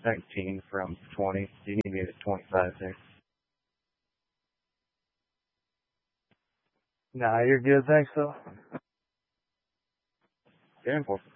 19 from 20. Do you need me at 25 there? Nah, you're good. Thanks, though. Yeah,